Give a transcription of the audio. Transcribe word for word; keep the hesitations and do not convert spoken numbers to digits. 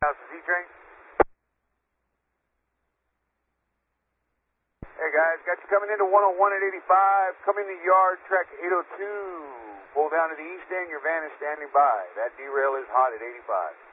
How's the Z-Train? Hey guys, got you coming into one oh one at eighty-five. Come into yard track eight oh two. Pull down to the east end. Your van is standing by. That derail is hot at eighty-five.